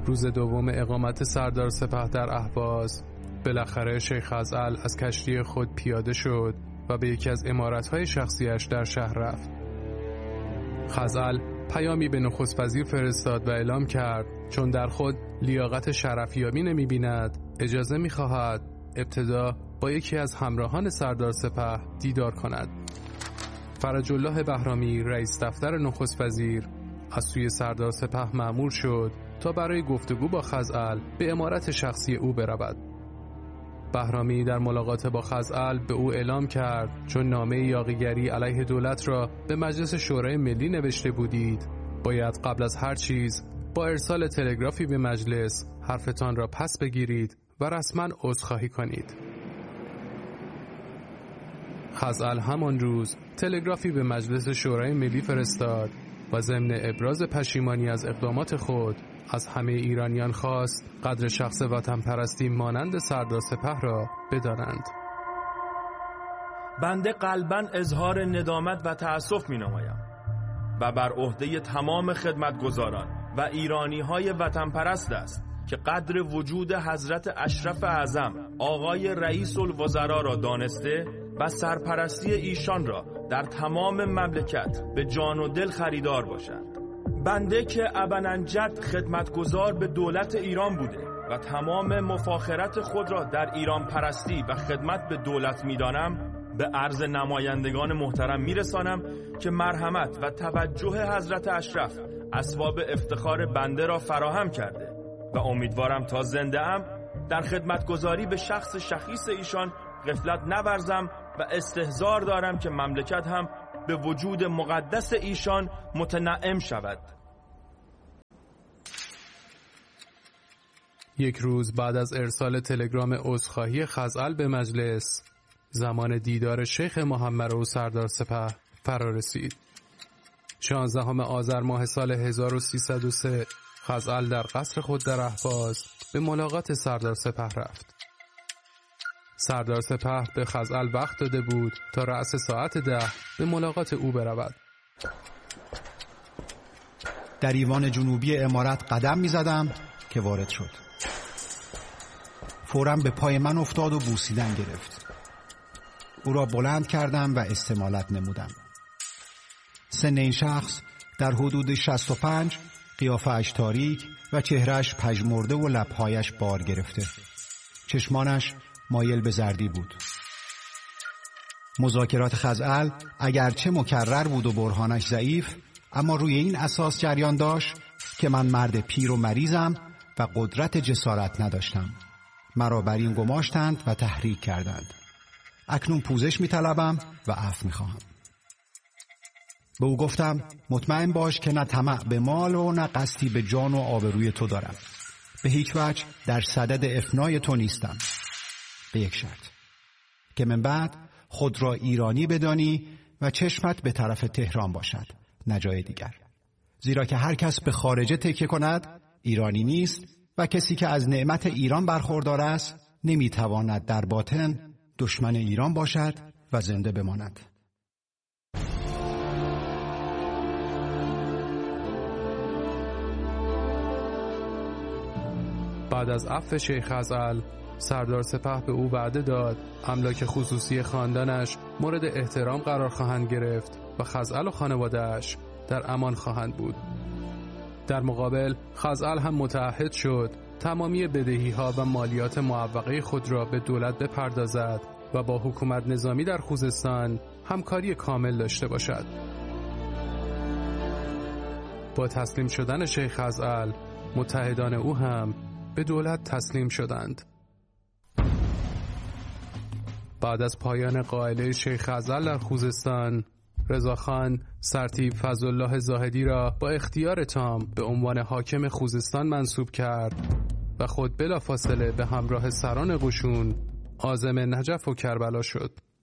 روز دوم اقامت سردار سپه در اهواز، بالاخره شیخ خزعل از کشتی خود پیاده شد و به یکی از عمارت‌های شخصیش در شهر رفت. خزعل پیامی به نخست وزیر فرستاد و اعلام کرد چون در خود لیاقت شرفیابی نمی‌بیند، اجازه می‌خواهد ابتدا با یکی از همراهان سردار سپه دیدار کند. فرج الله بهرامی رئیس دفتر نخست وزیر از سوی سردار سپه مأمور شد تا برای گفتگو با خزعل به عمارت شخصی او برود. بهرامی در ملاقات با خزعل به او اعلام کرد چون نامه یاغیگری علیه دولت را به مجلس شورای ملی نوشته بودید، باید قبل از هر چیز با ارسال تلگرافی به مجلس حرفتان را پس بگیرید و رسما عذرخواهی کنید. خزعل همان روز تلگرافی به مجلس شورای ملی فرستاد و ضمن ابراز پشیمانی از اقدامات خود از همه ایرانیان خواست قدر شخص وطن پرستی مانند سردار سپه را بدانند. بنده قلباً اظهار ندامت و تأسف می نمایم و بر عهده تمام خدمتگزاران و ایرانی‌های وطن پرست است که قدر وجود حضرت اشرف اعظم آقای رئیس الوزراء را دانسته و سرپرستی ایشان را در تمام مملکت به جان و دل خریدار باشند. بنده که ابننجد خدمتگزار به دولت ایران بوده و تمام مفاخرت خود را در ایران پرستی و خدمت به دولت می‌دانم، به عرض نمایندگان محترم میرسانم که مرحمت و توجه حضرت اشرف اسباب افتخار بنده را فراهم کرده و امیدوارم تا زنده ام در خدمتگزاری به شخص شخیص ایشان غفلت نورزم و استحضار دارم که مملکت هم به وجود مقدس ایشان متنعم شود. یک روز بعد از ارسال تلگرام عذرخواهی خزعل به مجلس، زمان دیدار شیخ محمد و سردار سپه فرا رسید. 16 آذر ماه سال 1303 خزعل در قصر خود در اهواز به ملاقات سردار سپه رفت. سردار سپه به خزعل وقت داده بود تا رأس ساعت 10 به ملاقات او برود. در ایوان جنوبی عمارت قدم می زدم که وارد شد. فوراً به پای من افتاد و بوسیدن گرفت. او را بلند کردم و استمالت نمودم. سن این شخص در حدود 65، قیافه‌اش تاریک و چهرهش پژمرده و لب‌هایش بار گرفته. چشمانش مایل به زردی بود. مذاکرات خزعل اگرچه مکرر بود و برهانش ضعیف، اما روی این اساس جریان داشت که من مرد پیر و مریضم و قدرت جسارت نداشتم. مرا بر این گماشتند و تحریک کردند. اکنون پوزش می‌طلبم و عفو می‌خواهم. به او گفتم مطمئن باش که نه طمع به مال و نه قصدی به جان و آبروی تو دارم. به هیچ وجه در صدد افنای تو نیستم، به یک شرط، که من بعد خود را ایرانی بدانی و چشمت به طرف تهران باشد، نه جای دیگر. زیرا که هر کس به خارجه تکیه کند ایرانی نیست و کسی که از نعمت ایران برخوردار است نمیتواند در باطن دشمن ایران باشد و زنده بماند. بعد از عفو شیخ خزعل، سردار سپه به او وعده داد املاک خصوصی خاندانش مورد احترام قرار خواهند گرفت و خزعل و خانواده‌اش در امان خواهند بود. در مقابل خزعل هم متعهد شد تمامی بدهی‌ها و مالیات معوقه خود را به دولت بپردازد و با حکومت نظامی در خوزستان همکاری کامل داشته باشد. با تسلیم شدن شیخ خزعل، متحدان او هم به دولت تسلیم شدند. بعد از پایان قائله شیخ خزعل در خوزستان، رضاخان سرتیپ فضلالله زاهدی را با اختیار تام به عنوان حاکم خوزستان منصوب کرد و خود بلافاصله به همراه سران قشون عازم نجف و کربلا شد.